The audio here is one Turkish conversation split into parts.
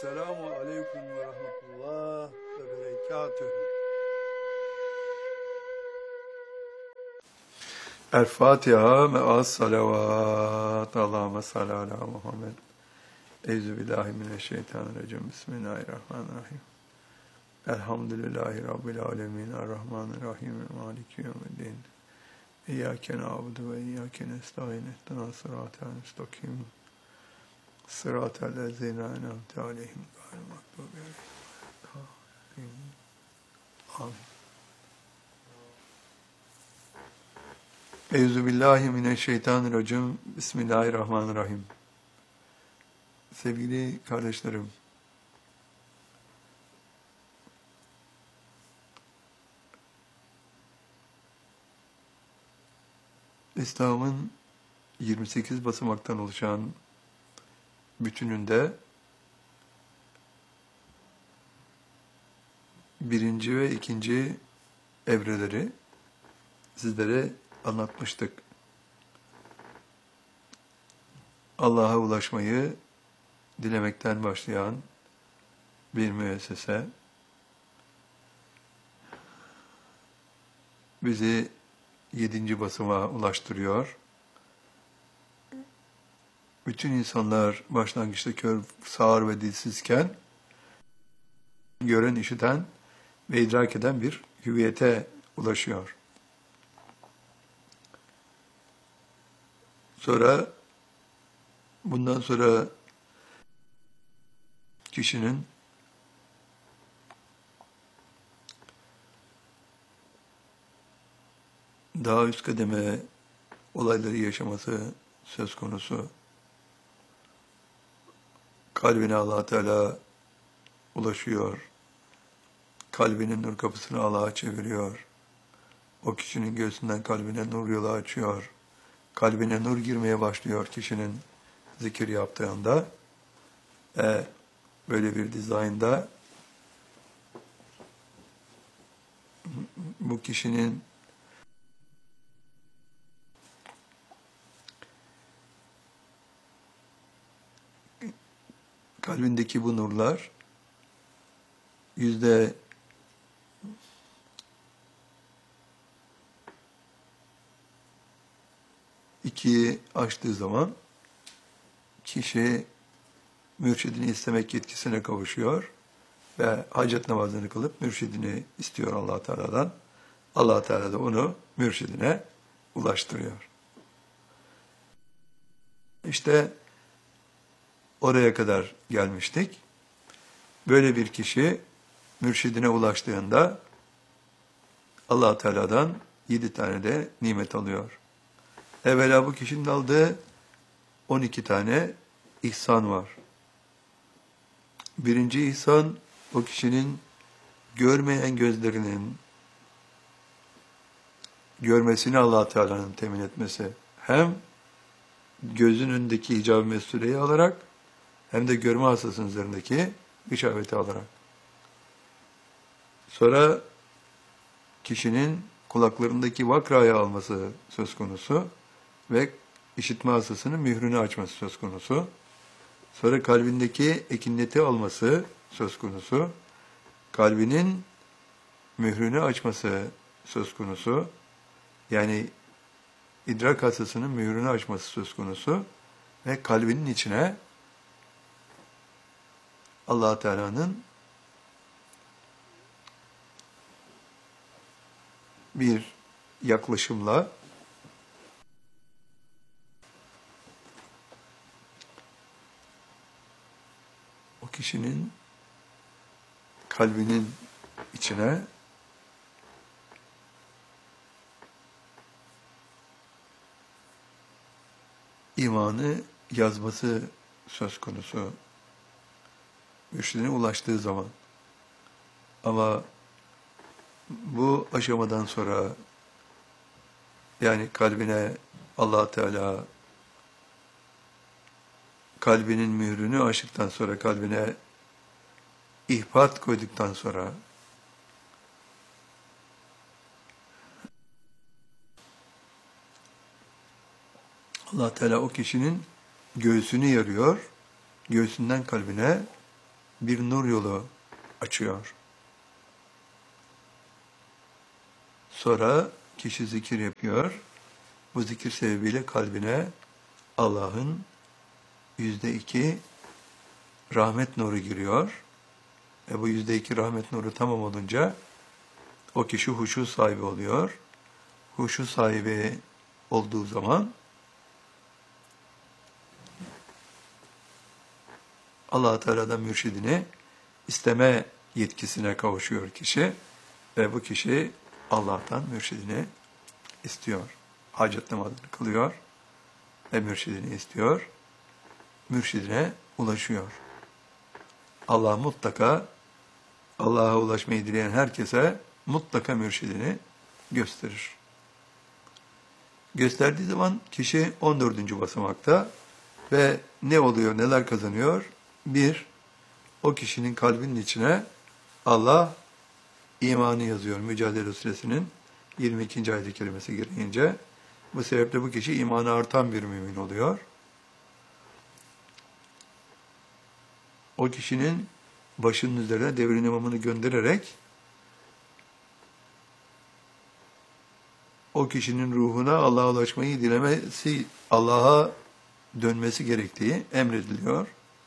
Esselamu Aleyküm ve Rahmetullah ve Berekatühü. El-Fatiha me'as salavat. Allahümme salli ala Muhammed. Euzubillahimineşşeytanirracim. Bismillahirrahmanirrahim. Elhamdülillahi Rabbil alemin. Errahmanirrahim. Maliki yevmiddin. İyyâke na'budu ve iyyâke nestaîn. İhdinas sıratal müstakîm. Sıratal lezîne en'amte aleyhim gayril mağdûbi aleyhim. Amin. Euzubillahimineşşeytanirracim. Bismillahirrahmanirrahim. Sevgili kardeşlerim, İslam'ın 28 basamaktan oluşan bütününde birinci ve ikinci evreleri sizlere anlatmıştık. Allah'a ulaşmayı dilemekten başlayan bir müessese bizi 7. basamağa ulaştırıyor. Bütün insanlar başlangıçta kör, sağır ve dilsizken gören, işiten ve idrak eden bir hüviyete ulaşıyor. Bundan sonra kişinin daha üst kademe olayları yaşaması söz konusu. Kalbine Allah Teala ulaşıyor. Kalbinin nur kapısını Allah'a çeviriyor. O kişinin göğsünden kalbine nur yolu açıyor. Kalbine nur girmeye başlıyor kişinin zikir yaptığında. Böyle bir dizaynda bu kişinin kalbindeki bu nurlar %2'yi aştığı zaman kişi mürşidini istemek yetkisine kavuşuyor ve hacet namazını kılıp mürşidini istiyor Allah Teala'dan. Allah Teala da onu mürşidine ulaştırıyor. İşte oraya kadar gelmiştik. Böyle bir kişi mürşidine ulaştığında Allah Teala'dan 7 tane de nimet alıyor. Evvela bu kişinin aldığı 12 tane ihsan var. Birinci ihsan, o kişinin görmeyen gözlerinin görmesini Allah Teala'nın temin etmesi. Hem gözün önündeki hicab-ı mesureyi alarak hem de görme hastasının üzerindeki işareti alarak. Sonra kişinin kulaklarındaki vakrayı alması söz konusu ve işitme hastasının mührünü açması söz konusu. Sonra kalbindeki ekinneti alması söz konusu. Kalbinin mührünü açması söz konusu. Yani idrak hastasının mührünü açması söz konusu. Ve kalbinin içine Allah Teala'nın bir yaklaşımla o kişinin kalbinin içine imanı yazması söz konusu. Mürşidine ulaştığı zaman. Ama bu aşamadan sonra yani kalbine Allah Teala kalbinin mührünü açtıktan sonra, kalbine ihbat koyduktan sonra Allah Teala o kişinin göğsünü yarıyor, göğsünden kalbine bir nur yolu açıyor. Sonra kişi zikir yapıyor. Bu zikir sebebiyle kalbine Allah'ın %2 rahmet nuru giriyor. Bu %2 rahmet nuru tamam olunca o kişi huşu sahibi oluyor. Huşu sahibi olduğu zaman Allah-u Teala'dan mürşidini isteme yetkisine kavuşuyor kişi ve bu kişi Allah'tan mürşidini istiyor. Hacet namazını kılıyor ve mürşidini istiyor. Mürşidine ulaşıyor. Allah mutlaka Allah'a ulaşmayı dileyen herkese mutlaka mürşidini gösterir. Gösterdiği zaman kişi 14. basamakta ve ne oluyor, neler kazanıyor? Bir, o kişinin kalbinin içine Allah imanı yazıyor. Mücadele Suresinin 22. ayet-i kerimesi gereğince. Bu sebeple bu kişi imanı artan bir mümin oluyor. O kişinin başının üzerine devrin imamını göndererek o kişinin ruhuna Allah'a ulaşmayı dilemesi, Allah'a dönmesi gerektiği emrediliyor.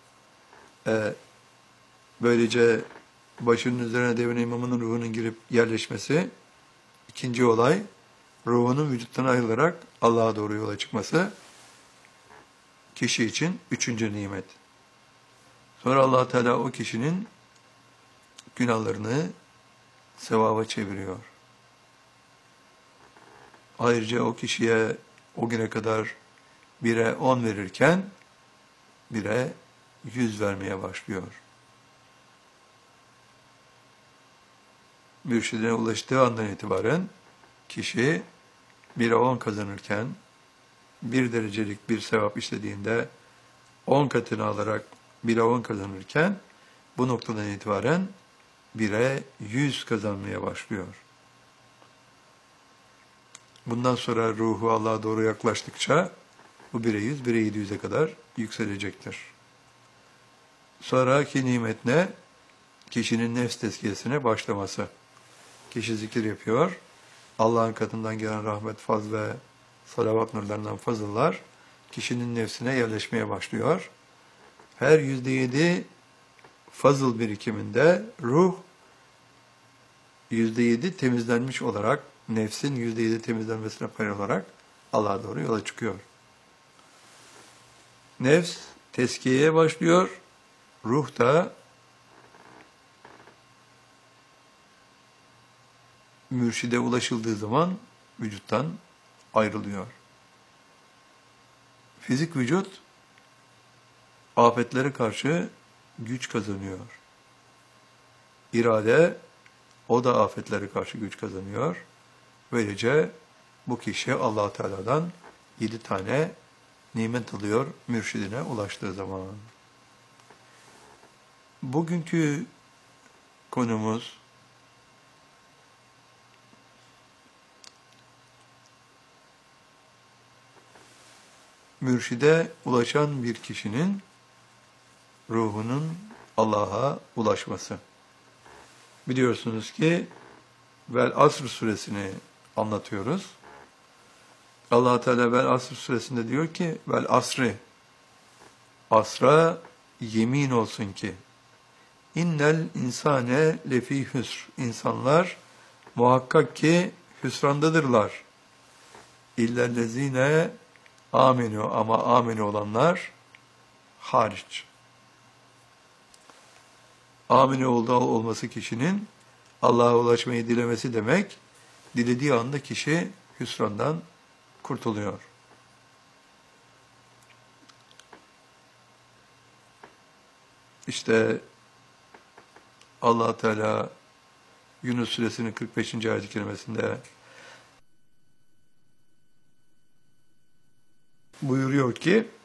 Böylece başının üzerine devrin imamının ruhunun girip yerleşmesi, ikinci olay, ruhunun vücuttan ayrılarak Allah'a doğru yola çıkması, kişi için üçüncü nimet. Sonra Allah Teala o kişinin günahlarını sevaba çeviriyor. Ayrıca o kişiye o güne kadar 1'e 10 verirken 1'e 100 vermeye başlıyor. Mürşidine ulaştığı andan itibaren kişi 1'e 10 kazanırken 1 derecelik bir sevap işlediğinde 10 katını alarak 1'e 10 kazanırken bu noktadan itibaren 1'e 100 kazanmaya başlıyor. Bundan sonra ruhu Allah'a doğru yaklaştıkça bu 1'e 100, 1'e 700'e kadar yükselecektir. Sonraki nimet ne? Kişinin nefs tezkiyesine başlaması. Kişi zikir yapıyor. Allah'ın katından gelen rahmet, faz ve salavat nurlarından fazıllar kişinin nefsine yerleşmeye başlıyor. Her %7 fazıl birikiminde ruh %7 temizlenmiş olarak, nefsin %7 temizlenmesine pay olarak Allah'a doğru yola çıkıyor. Nefs tezkiyeye başlıyor, ruh da mürşide ulaşıldığı zaman vücuttan ayrılıyor. Fizik vücut afetlere karşı güç kazanıyor. İrade, o da afetlere karşı güç kazanıyor. Böylece bu kişi Allah Teala'dan 7 tane nimet alıyor mürşidine ulaştığı zaman. Bugünkü konumuz mürşide ulaşan bir kişinin ruhunun Allah'a ulaşması. Biliyorsunuz ki Vel Asr suresini anlatıyoruz. Allah Teala Vel Asr suresinde diyor ki Vel Asri, asra yemin olsun ki innel insane lefi hüsr, insanlar muhakkak ki hüsrandadırlar. İllellezine amenu, ama amenu olanlar hariç. Aminu olması kişinin Allah'a ulaşmayı dilemesi demek, dilediği anda kişi hüsrandan kurtuluyor. İşte Allah Teala Yunus suresinin 45. ayet-i kerimesinde buyuruyor ki